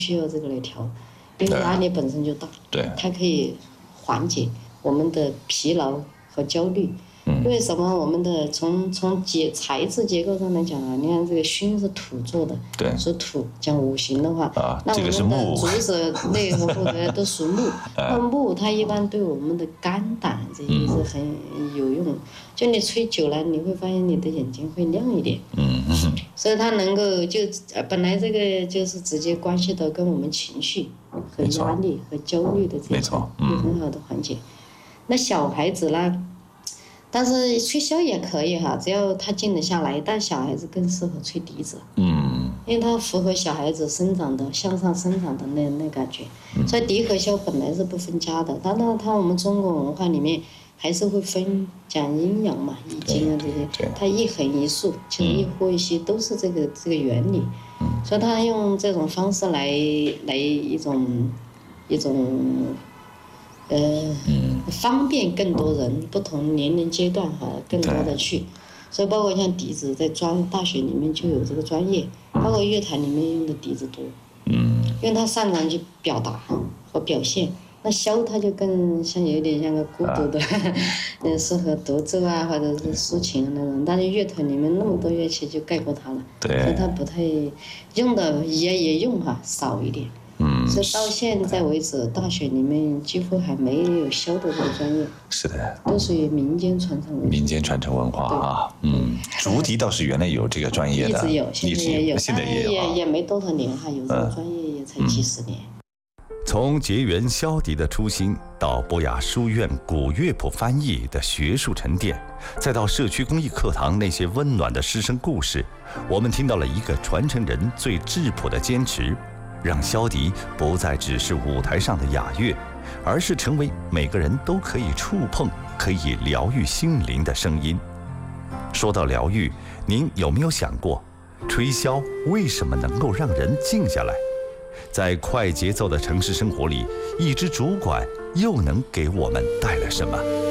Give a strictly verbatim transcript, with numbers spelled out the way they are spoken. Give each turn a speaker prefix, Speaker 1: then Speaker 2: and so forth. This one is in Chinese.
Speaker 1: 需要这个来调，因为压力本身就大，
Speaker 2: 对，
Speaker 1: 它可以缓解我们的疲劳和焦虑。
Speaker 2: 嗯、
Speaker 1: 为什么我们的从从结材质结构上来讲啊？你看这个熏是土做的，
Speaker 2: 对，
Speaker 1: 属土。讲五行的话，
Speaker 2: 啊、
Speaker 1: 那我们的竹子类和木的都属木。那木它一般对我们的肝胆这些是很有用。嗯、就你吹久了，你会发现你的眼睛会亮一点。
Speaker 2: 嗯嗯。
Speaker 1: 所以它能够就本来这个就是直接关系到跟我们情绪和压力和焦虑的这些，会很好的缓解。那小孩子呢？但是吹箫也可以哈，只要他静得下来。但小孩子更适合吹笛子，嗯，因为它符合小孩子生长的向上生长的那那感觉。嗯、所以笛和箫本来是不分家的，但它它我们中国文化里面还是会分讲阴阳嘛，易经啊这些，它一横一竖，其实一呼一吸都是这个这个原理。嗯、所以他用这种方式来来一种一种。呃，嗯、方便更多人，不同年龄阶段哈，更多的去，所以包括像笛子，在专大学里面就有这个专业，包括乐坛里面用的笛子多，嗯，因为它擅长去表达和表现。那箫它就更像有点像个孤独的，嗯、啊，适合独奏啊，或者是抒情那种。但是乐团里面那么多乐器就盖过它了，
Speaker 2: 对，
Speaker 1: 所以它不太用的也也用哈少一点。嗯，所以到现在为止，大学里面几乎还没有箫的这个专业。
Speaker 2: 是的，
Speaker 1: 都属于民间传承文化。
Speaker 2: 民间传承文化啊，嗯，竹笛倒是原来有这个专业的，
Speaker 1: 一直有，现在也有，
Speaker 2: 现在也有，
Speaker 1: 也也没多少年哈，有这个专业也才几十年。
Speaker 2: 嗯、从结缘箫笛的初心，到博雅书院古乐谱翻译的学术沉淀，再到社区公益课堂那些温暖的师生故事，我们听到了一个传承人最质朴的坚持。让箫笛不再只是舞台上的雅乐，而是成为每个人都可以触碰、可以疗愈心灵的声音。说到疗愈，您有没有想过，吹箫为什么能够让人静下来？在快节奏的城市生活里，一支竹管又能给我们带来什么？